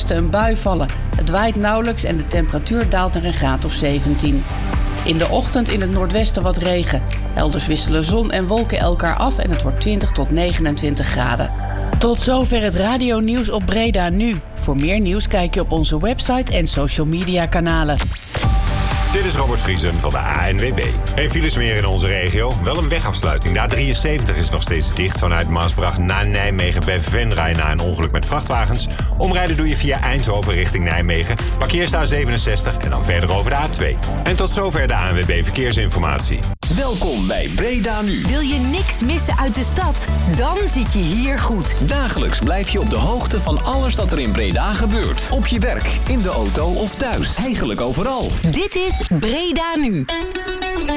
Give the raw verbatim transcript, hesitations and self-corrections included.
noordwesten een bui vallen. Het waait nauwelijks en de temperatuur daalt naar een graad of zeventien. In de ochtend in het noordwesten wat regen. Elders wisselen zon en wolken elkaar af en het wordt twintig tot negenentwintig graden. Tot zover het radionieuws op Breda Nu. Voor meer nieuws kijk je op onze website en social media kanalen. Dit is Robert Vriesen van de A N W B. Geen files meer in onze regio, wel een wegafsluiting. De A drieënzeventig is nog steeds dicht vanuit Maasbracht naar Nijmegen bij Venray na een ongeluk met vrachtwagens. Omrijden doe je via Eindhoven richting Nijmegen. Parkeer de A zevenenzestig en dan verder over de A twee. En tot zover de A N W B Verkeersinformatie. Welkom bij Breda Nu. Wil je niks missen uit de stad? Dan zit je hier goed. Dagelijks blijf je op de hoogte van alles dat er in Breda gebeurt. Op je werk, in de auto of thuis. Eigenlijk overal. Dit is Breda Nu.